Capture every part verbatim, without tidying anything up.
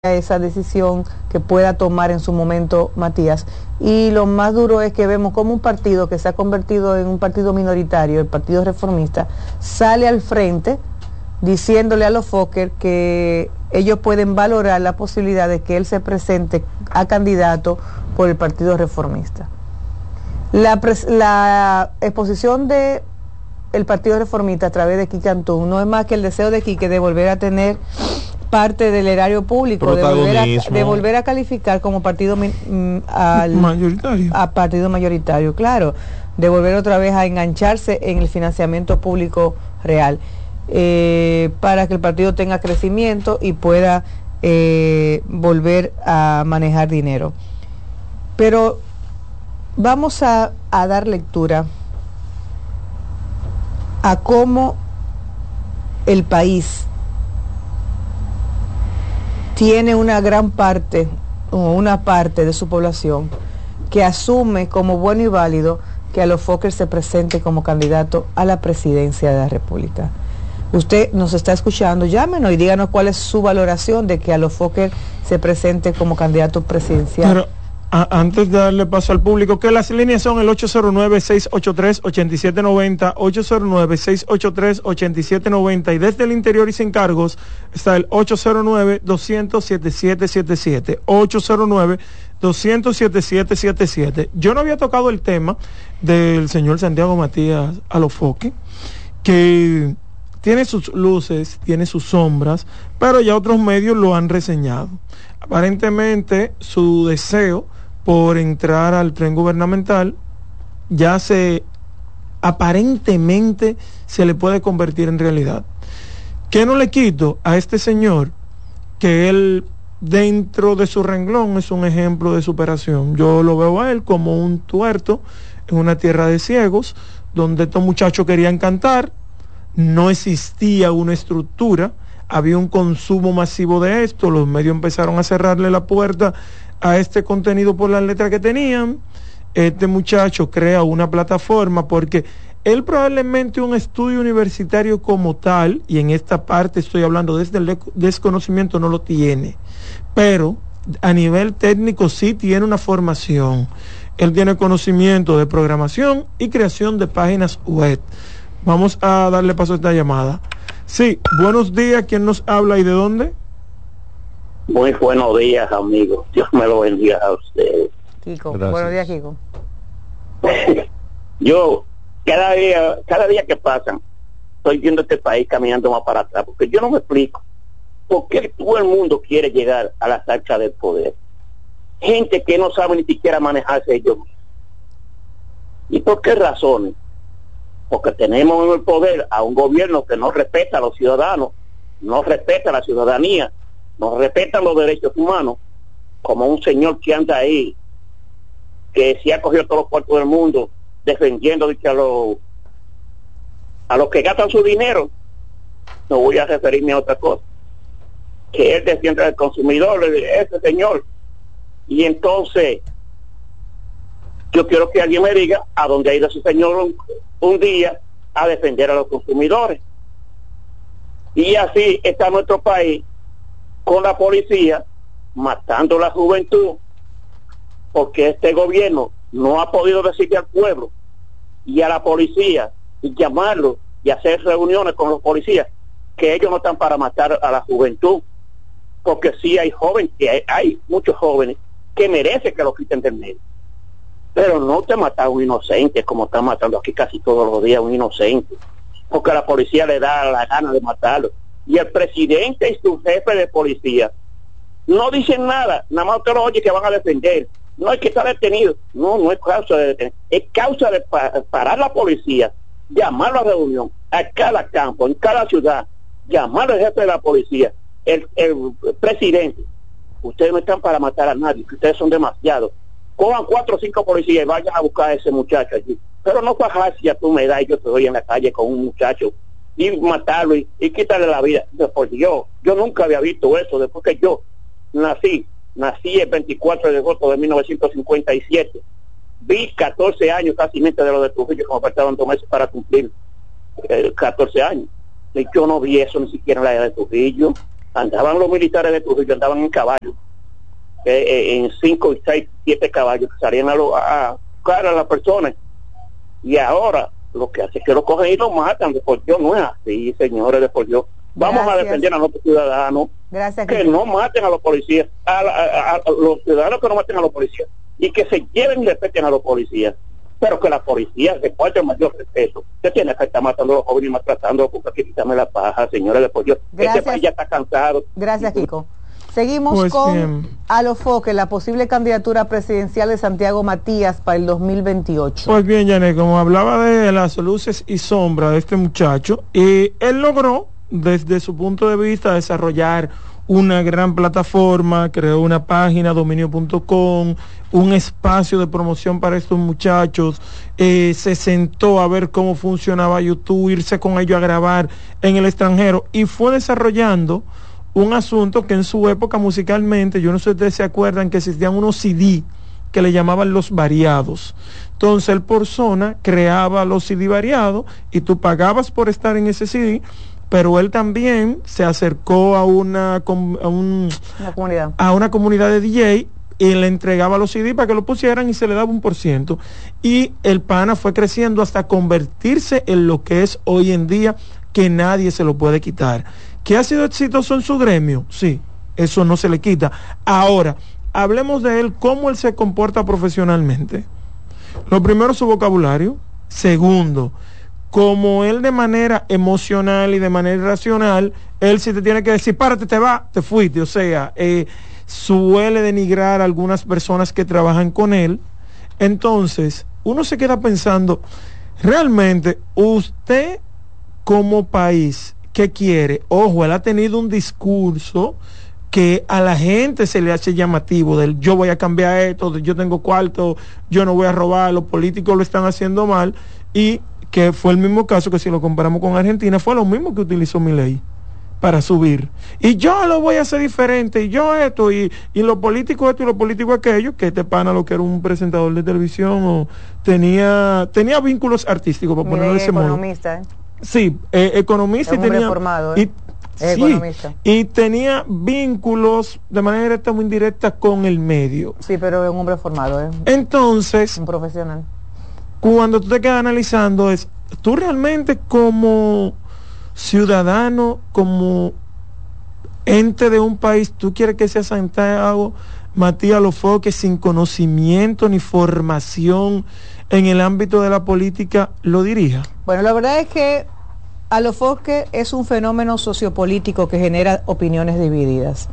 esa decisión que pueda tomar en su momento Matías. Y lo más duro es que vemos como un partido que se ha convertido en un partido minoritario, el Partido Reformista, sale al frente diciéndole a los Fokker que ellos pueden valorar la posibilidad de que él se presente a candidato por el Partido Reformista. La, la exposición de el Partido Reformista a través de Quique Antún no es más que el deseo de Quique de volver a tener parte del erario público, de volver, a, de volver a calificar como partido mm, al, mayoritario. A partido mayoritario, claro, de volver otra vez a engancharse en el financiamiento público real, eh, para que el partido tenga crecimiento y pueda eh, volver a manejar dinero. Pero vamos a, a dar lectura a cómo el país tiene una gran parte o una parte de su población que asume como bueno y válido que a los Fokker se presente como candidato a la presidencia de la República. Usted nos está escuchando, llámenos y díganos cuál es su valoración de que a los Fokker se presente como candidato presidencial. Pero, a, antes de darle paso al público, que las líneas son el ocho cero nueve, seis ocho tres, ocho siete nueve cero, ocho cero nueve, seis ocho tres, ocho siete nueve cero, y desde el interior y sin cargos está el ocho cero nueve, dos cero cero, siete siete siete siete, ocho cero nueve, dos cero cero, siete siete siete siete. Yo no había tocado el tema del señor Santiago Matías Alofoque, que tiene sus luces, tiene sus sombras, pero ya otros medios lo han reseñado. Aparentemente su deseo por entrar al tren gubernamental ya se aparentemente se le puede convertir en realidad. Que no le quito a este señor que él dentro de su renglón es un ejemplo de superación. Yo lo veo a él como un tuerto en una tierra de ciegos donde estos muchachos querían cantar, no existía una estructura, había un consumo masivo de esto, los medios empezaron a cerrarle la puerta a este contenido por las letras que tenían. Este muchacho crea una plataforma porque él probablemente un estudio universitario como tal, y en esta parte estoy hablando desde el desconocimiento, no lo tiene, pero a nivel técnico sí tiene una formación. Él tiene conocimiento de programación y creación de páginas web. Vamos a darle paso a esta llamada. Sí, buenos días, ¿quién nos habla y de dónde? Muy buenos días, amigos. Dios me lo bendiga a ustedes. Kiko, gracias. Buenos días, Kiko. Yo, cada día, cada día que pasan, estoy viendo este país caminando más para atrás, porque yo no me explico por qué todo el mundo quiere llegar a la sarcha del poder. Gente que no sabe ni siquiera manejarse ellos mismos. ¿Y por qué razones? Porque tenemos en el poder a un gobierno que no respeta a los ciudadanos, no respeta a la ciudadanía, no respeta los derechos humanos, como un señor que anda ahí, que se ha cogido todos los cuartos del mundo, defendiendo que a los a los que gastan su dinero. No voy a referirme a otra cosa, que él defiende al consumidor, ese señor. Y entonces yo quiero que alguien me diga a dónde ha ido ese señor un, un día a defender a los consumidores. Y así está nuestro país, con la policía matando a la juventud, porque este gobierno no ha podido decirle al pueblo y a la policía y llamarlo y hacer reuniones con los policías que ellos no están para matar a la juventud, porque sí hay jóvenes, que hay, hay muchos jóvenes que merecen que los quiten del medio, pero no te matan a un inocente como están matando aquí casi todos los días a un inocente, porque a la policía le da la gana de matarlo. Y el presidente y su jefe de policía no dicen nada, nada más usted lo oye que van a defender. No hay que estar detenido, no, no es causa de detener, es causa de pa parar la policía, llamarlo a reunión, a cada campo, en cada ciudad, llamar al jefe de la policía, el, el presidente. Ustedes no están para matar a nadie, que ustedes son demasiados. Cojan cuatro o cinco policías y vayan a buscar a ese muchacho allí, pero no fajarse si a tu me da y yo te doy en la calle con un muchacho y matarlo y, y quitarle la vida. Después yo, yo nunca había visto eso, después que yo nací, nací el veinticuatro de agosto de mil novecientos cincuenta y siete, vi catorce años casi mente de lo de Trujillo, como faltaban dos meses para cumplir eh, catorce años, y yo no vi eso ni siquiera en la edad de Trujillo. andaban los militares de Trujillo, andaban en caballos, eh, eh, en cinco y seis, siete caballos, que salían a, lo, a buscar a las personas, y ahora lo que hace es que lo cogen y lo matan. De por Dios, no es así, señores, de por Dios. Vamos Gracias. a defender a nuestros ciudadanos. Gracias, que no maten a los policías, a, la, a, a, a los ciudadanos que no maten a los policías, y que se lleven y respeten a los policías, pero que la policía se pueda el mayor respeto. Usted tiene que estar matando a los jóvenes y maltratando, porque aquí quítame la paja, señores, de por Dios. Este país ya está cansado. Gracias, Kiko. Seguimos pues con bien. Alofoque, la posible candidatura presidencial de Santiago Matías para el dos mil veintiocho. Pues bien, Janet, como hablaba de las luces y sombras de este muchacho, y él logró, desde su punto de vista, desarrollar una gran plataforma, creó una página, dominio punto com, un espacio de promoción para estos muchachos, eh, se sentó a ver cómo funcionaba YouTube, irse con ellos a grabar en el extranjero, y fue desarrollando un asunto que en su época musicalmente, yo no sé si ustedes se acuerdan que existían unos C D que le llamaban los variados. Entonces él por zona creaba los C D variados y tú pagabas por estar en ese C D, pero él también se acercó a una, a un, una comunidad a una comunidad de D J y le entregaba los C D para que lo pusieran y se le daba un por ciento. Y el pana fue creciendo hasta convertirse en lo que es hoy en día, que nadie se lo puede quitar. ¿Que ha sido exitoso en su gremio? Sí, eso no se le quita. Ahora, hablemos de él, cómo él se comporta profesionalmente. Lo primero, su vocabulario. Segundo, como él de manera emocional y de manera irracional, él si te tiene que decir, párate, te va, te fuiste. O sea, eh, suele denigrar a algunas personas que trabajan con él. Entonces, uno se queda pensando, realmente, usted como país, ¿qué quiere? Ojo, él ha tenido un discurso que a la gente se le hace llamativo, del yo voy a cambiar esto, yo tengo cuarto, yo no voy a robar, los políticos lo están haciendo mal, y que fue el mismo caso que si lo comparamos con Argentina, fue lo mismo que utilizó Milei para subir. Y yo lo voy a hacer diferente, y yo esto, y, y los políticos esto y los políticos aquello, que este pana lo que era un presentador de televisión, o tenía, tenía vínculos artísticos, para ponerlo de ese modo. Economista, ¿eh? Sí, eh, economista, y tenía formado, ¿eh? y, sí, y tenía vínculos de manera directa o indirecta con el medio. Sí, pero es un hombre formado, ¿eh? Entonces, un profesional. Cuando tú te quedas analizando es, tú realmente como ciudadano, como ente de un país, tú quieres que sea Santiago Matías Alofoque, sin conocimiento ni formación en el ámbito de la política, lo dirija. Bueno, la verdad es que Alofoque es un fenómeno sociopolítico que genera opiniones divididas.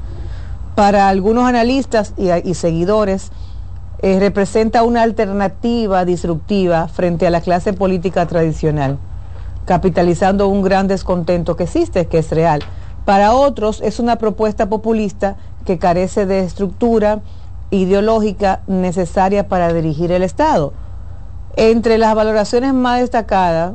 Para algunos analistas y, y seguidores, eh, representa una alternativa disruptiva frente a la clase política tradicional, capitalizando un gran descontento que existe, que es real. Para otros es una propuesta populista que carece de estructura ideológica necesaria para dirigir el Estado. Entre las valoraciones más destacadas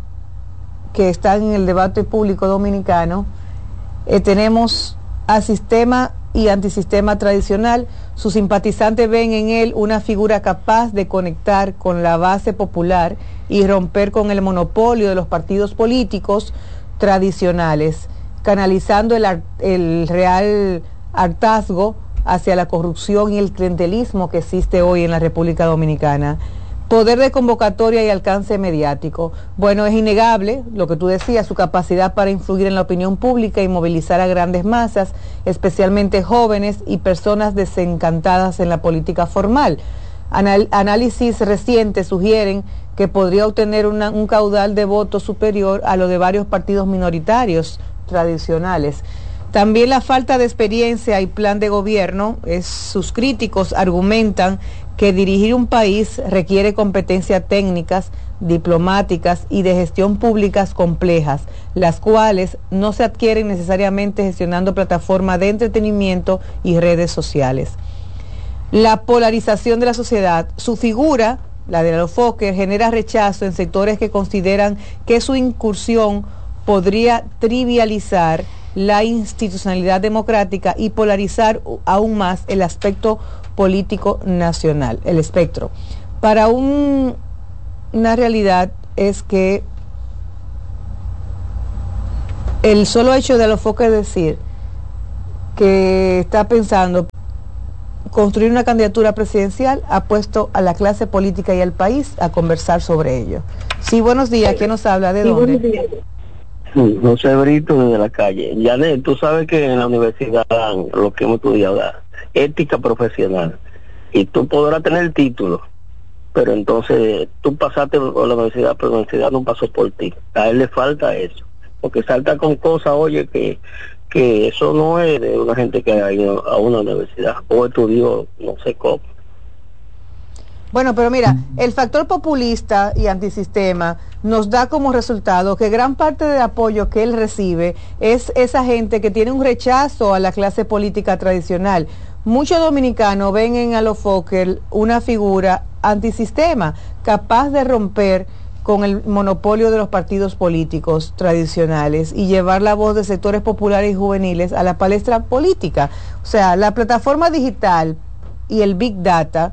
que están en el debate público dominicano, eh, tenemos al sistema y antisistema tradicional. Sus simpatizantes ven en él una figura capaz de conectar con la base popular y romper con el monopolio de los partidos políticos tradicionales, canalizando el, el real hartazgo hacia la corrupción y el clientelismo que existe hoy en la República Dominicana. Poder de convocatoria y alcance mediático. Bueno, es innegable lo que tú decías, su capacidad para influir en la opinión pública y movilizar a grandes masas, especialmente jóvenes y personas desencantadas en la política formal. Anal- análisis recientes sugieren que podría obtener una, un caudal de votos superior a lo de varios partidos minoritarios tradicionales. También la falta de experiencia y plan de gobierno, es, sus críticos argumentan que dirigir un país requiere competencias técnicas, diplomáticas y de gestión públicas complejas, las cuales no se adquieren necesariamente gestionando plataformas de entretenimiento y redes sociales. La polarización de la sociedad, su figura, la de Alofoque, genera rechazo en sectores que consideran que su incursión podría trivializar la institucionalidad democrática y polarizar aún más el aspecto político nacional, el espectro. Para un, una realidad es que el solo hecho de Alofoque decir que está pensando construir una candidatura presidencial, ha puesto a la clase política y al país a conversar sobre ello. Sí, buenos días. ¿Quién nos habla? ¿De sí, dónde? Buenos días. José Brito desde la calle. Janet, tú sabes que en la universidad dan lo que hemos estudiado, ética profesional, y tú podrás tener el título, pero entonces tú pasaste por la universidad, pero la universidad no pasó por ti. A él le falta eso, porque salta con cosas, oye, que que eso no es de una gente que ha ido a una universidad o estudió no sé cómo. Bueno, pero mira, el factor populista y antisistema nos da como resultado que gran parte del apoyo que él recibe es esa gente que tiene un rechazo a la clase política tradicional. Muchos dominicanos ven en Alofoque una figura antisistema, capaz de romper con el monopolio de los partidos políticos tradicionales y llevar la voz de sectores populares y juveniles a la palestra política. O sea, la plataforma digital y el Big Data,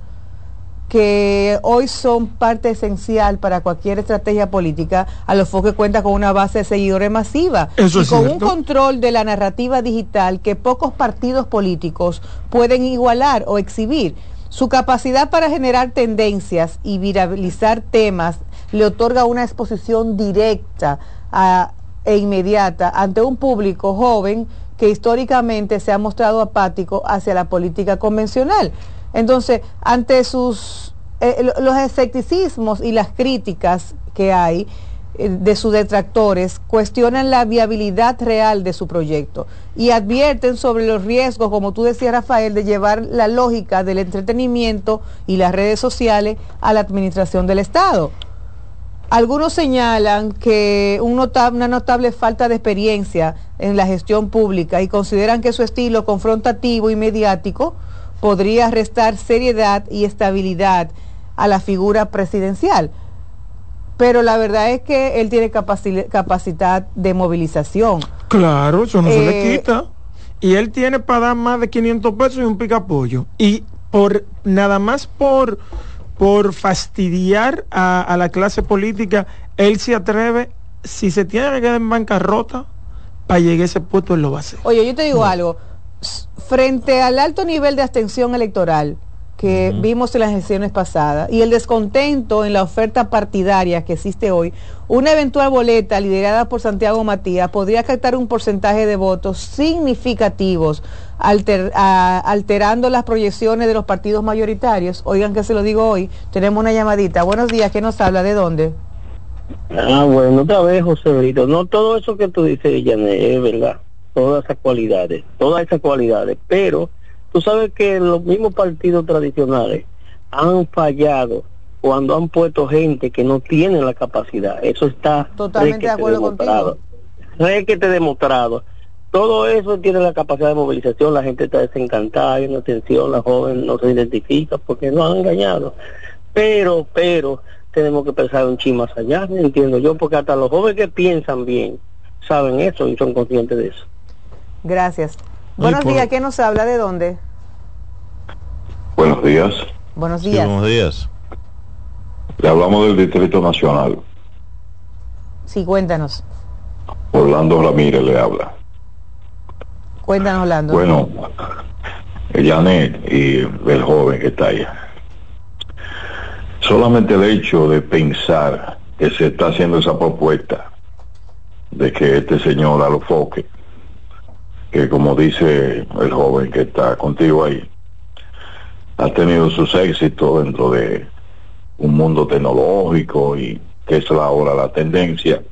que hoy son parte esencial para cualquier estrategia política, Alofoque cuenta con una base de seguidores masiva. Eso y es con cierto. Un control de la narrativa digital que pocos partidos políticos pueden igualar o exhibir. Su capacidad para generar tendencias y viralizar temas le otorga una exposición directa a, e inmediata ante un público joven que históricamente se ha mostrado apático hacia la política convencional. Entonces, ante sus eh, los escepticismos y las críticas que hay eh, de sus detractores, cuestionan la viabilidad real de su proyecto y advierten sobre los riesgos, como tú decías, Rafael, de llevar la lógica del entretenimiento y las redes sociales a la administración del Estado. Algunos señalan que un notable, una notable falta de experiencia en la gestión pública y consideran que su estilo confrontativo y mediático podría restar seriedad y estabilidad a la figura presidencial. Pero la verdad es que él tiene capaci- capacidad de movilización. Claro, eso no eh, se le quita. Y él tiene para dar más de quinientos pesos y un picapollo. Y por nada más por... por fastidiar a, a la clase política, él se atreve, si se tiene que quedar en bancarrota, para llegar a ese puesto, él lo va a hacer. Oye, yo te digo no. algo, frente al alto nivel de abstención electoral que uh-huh. vimos en las elecciones pasadas y el descontento en la oferta partidaria que existe hoy, una eventual boleta liderada por Santiago Matías podría captar un porcentaje de votos significativos, alter, a, alterando las proyecciones de los partidos mayoritarios. Oigan que se lo digo hoy, tenemos una llamadita. Buenos días, ¿quién nos habla? ¿De dónde? Ah, bueno, otra vez, José Brito. No, todo eso que tú dices, Janet, es verdad. Todas esas cualidades, todas esas cualidades, pero tú sabes que los mismos partidos tradicionales han fallado cuando han puesto gente que no tiene la capacidad. Eso está totalmente de acuerdo demostrado. contigo. Es que te demostrado. Todo eso tiene la capacidad de movilización, la gente está desencantada, hay una tensión, la joven no se identifica porque nos han engañado. Pero, pero, tenemos que pensar un chin más allá, entiendo yo, porque hasta los jóvenes que piensan bien saben eso y son conscientes de eso. Gracias. Buenos Ay, por... días, ¿quién nos habla? ¿De dónde? Buenos días. Buenos días. Sí, buenos días. Le hablamos del Distrito Nacional. Sí, cuéntanos. Orlando Ramírez le habla. Cuéntanos, Orlando. Bueno, Janet y el joven que está ahí. Solamente el hecho de pensar que se está haciendo esa propuesta de que este señor Alofoque, que como dice el joven que está contigo ahí, ha tenido sus éxitos dentro de un mundo tecnológico y que es ahora la tendencia,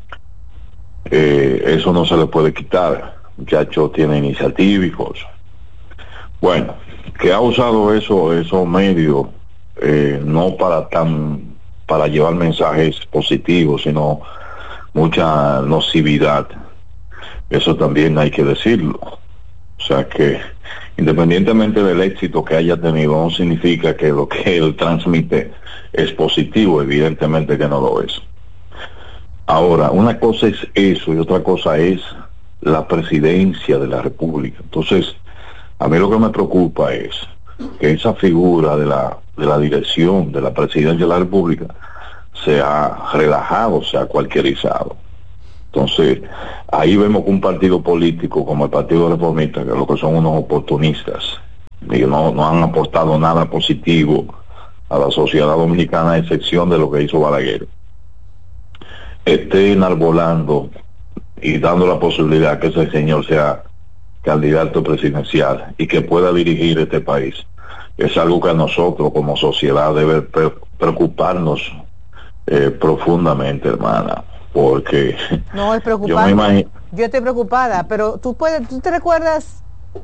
eh, eso no se le puede quitar. Muchacho tiene iniciativa y cosas. Bueno, que ha usado eso, esos medios eh, no para tan para llevar mensajes positivos, sino mucha nocividad. Eso también hay que decirlo. O sea que independientemente del éxito que haya tenido, no significa que lo que él transmite es positivo, evidentemente que no lo es. Ahora, una cosa es eso y otra cosa es la presidencia de la República. Entonces, a mí lo que me preocupa es que esa figura de la, de la dirección de la presidencia de la República se ha relajado, se ha cualquierizado. Entonces, ahí vemos que un partido político como el Partido Reformista, que lo que son unos oportunistas, y no, no han aportado nada positivo a la sociedad dominicana, a excepción de lo que hizo Balaguer, esté enarbolando y dando la posibilidad que ese señor sea candidato presidencial y que pueda dirigir este país. Es algo que a nosotros como sociedad debe preocuparnos eh, profundamente, hermana, porque no es preocupante. Yo, me imagino... yo estoy preocupada, pero tú puedes, ¿tú te recuerdas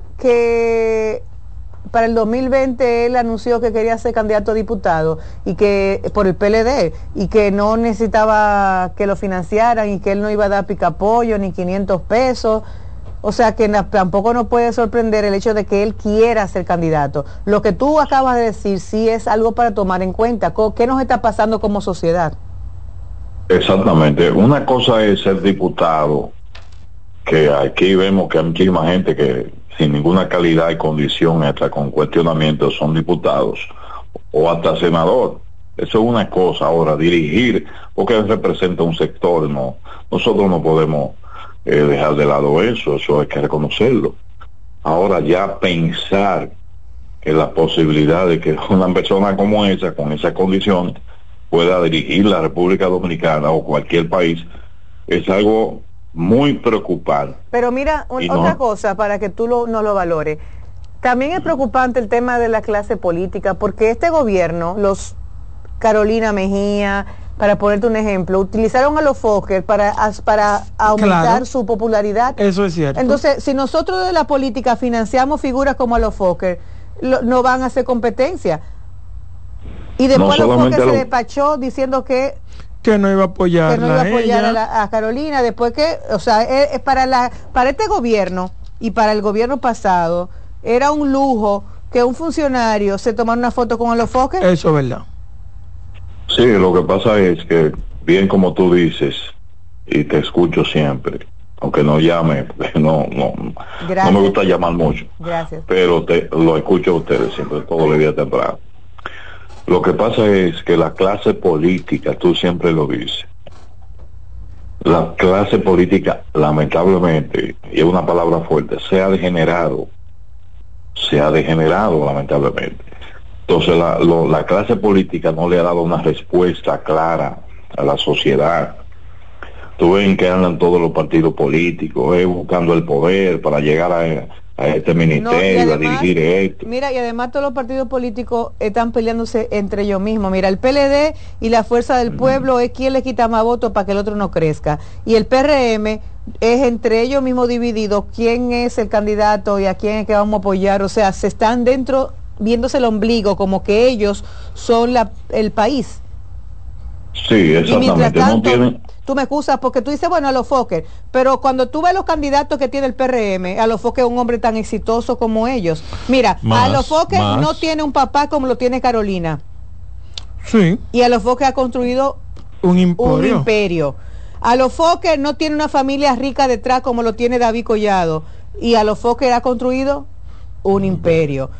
que para el dos mil veinte él anunció que quería ser candidato a diputado y que por el P L D y que no necesitaba que lo financiaran y que él no iba a dar picapollo ni quinientos pesos? O sea que na, tampoco nos puede sorprender el hecho de que él quiera ser candidato. Lo que tú acabas de decir sí es algo para tomar en cuenta. ¿Qué nos está pasando como sociedad? Exactamente. Una cosa es ser diputado, que aquí vemos que hay muchísima gente que sin ninguna calidad y condición, hasta con cuestionamientos, son diputados o hasta senador. Eso es una cosa. Ahora, dirigir, porque representa un sector, no, nosotros no podemos eh, dejar de lado eso, eso hay que reconocerlo. Ahora, ya pensar en la posibilidad de que una persona como esa, con esas condiciones, pueda dirigir la República Dominicana o cualquier país, es algo muy preocupante. Pero mira, un, no, otra cosa para que tú lo, no lo valores. También es preocupante el tema de la clase política, porque este gobierno, los Carolina Mejía, para ponerte un ejemplo, utilizaron a los Fokker para, para aumentar claro, su popularidad. Eso es cierto. Entonces, si nosotros de la política financiamos figuras como a los Fokker, lo, no van a hacer competencia. Y después no los Fokker lo... se despachó diciendo que que no iba a apoyar, que no iba a, apoyar a, la, a Carolina, después que, o sea, es, es para la para este gobierno y para el gobierno pasado era un lujo que un funcionario se tomara una foto con los Fokker. Eso es verdad. Sí, lo que pasa es que, bien como tú dices, y te escucho siempre, aunque no llame, no, no, no me gusta llamar mucho. Gracias. Pero te, lo escucho a ustedes siempre, todos los días temprano. Lo que pasa es que la clase política, tú siempre lo dices, la clase política, lamentablemente, y es una palabra fuerte, se ha degenerado, se ha degenerado lamentablemente. Entonces la, lo, la clase política no le ha dado una respuesta clara a la sociedad. Tú ven que andan todos los partidos políticos eh, buscando el poder para llegar a, a este ministerio, no, además, a dirigir esto. Mira, y además todos los partidos políticos están peleándose entre ellos mismos. Mira, el P L D y la Fuerza del Pueblo mm. es quien le quita más votos para que el otro no crezca. Y el P R M es entre ellos mismos divididos quién es el candidato y a quién es que vamos a apoyar. O sea, se están dentro viéndose el ombligo como que ellos son la, el país. Sí, exactamente. Y mientras tanto, no tienen... tú me excusas porque tú dices, bueno, a los Fokker, pero cuando tú ves los candidatos que tiene el P R M, a los Fokker es un hombre tan exitoso como ellos. Mira, más, a los Fokker no tiene un papá como lo tiene Carolina. Sí. Y a los Fokker ha construido un imperio. un imperio. A los Fokker no tiene una familia rica detrás como lo tiene David Collado. Y a los Fokker ha construido un imperio.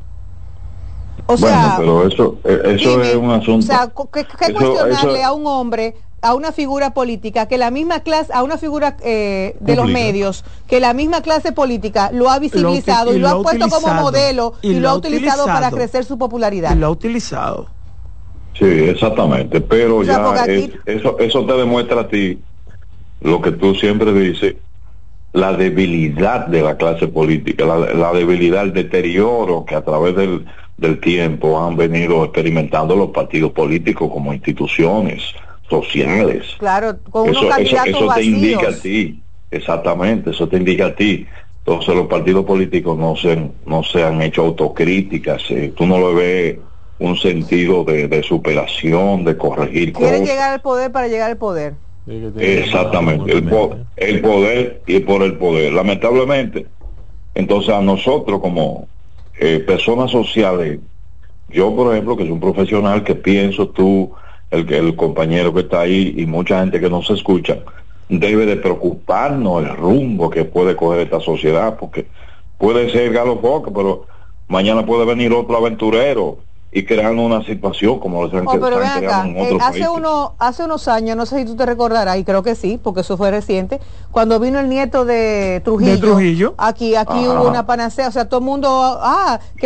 O sea, bueno, pero eso, eso dime, es un asunto. O sea, ¿qué, qué eso, cuestionarle eso... a un hombre, a una figura política, que la misma clase, a una figura eh, de Pública. los medios, que la misma clase política lo ha visibilizado lo, y, y lo, lo ha puesto como modelo y, y lo, lo ha utilizado, utilizado para crecer su popularidad? Y lo ha utilizado. Sí, exactamente, pero o sea, ya aquí... es, eso, eso te demuestra a ti lo que tú siempre dices, la debilidad de la clase política, la, la debilidad, el deterioro que a través del del tiempo han venido experimentando los partidos políticos como instituciones sociales. Claro, con unos eso, candidatos eso, eso te vacíos. indica a ti, exactamente, eso te indica a ti. Entonces los partidos políticos no se, no se han hecho autocríticas, eh, tú no le ves un sentido de, de superación, de corregir cosas. Quieren llegar al poder para llegar al poder. Exactamente, el, po el poder y por el poder. Lamentablemente, entonces a nosotros como Eh, personas sociales, yo por ejemplo que soy un profesional, que pienso, tú, el que el compañero que está ahí y mucha gente que nos escucha, debe de preocuparnos el rumbo que puede coger esta sociedad, porque puede ser Galo Fokker, pero mañana puede venir otro aventurero y creando una situación como lo están, Oh, pero ven están acá, creando en eh, otros hace, países. uno, hace unos años, no sé si tú te recordarás, y creo que sí, porque eso fue reciente, cuando vino el nieto de Trujillo, De Trujillo. aquí aquí Ajá. hubo una panacea, o sea, todo el mundo, ah,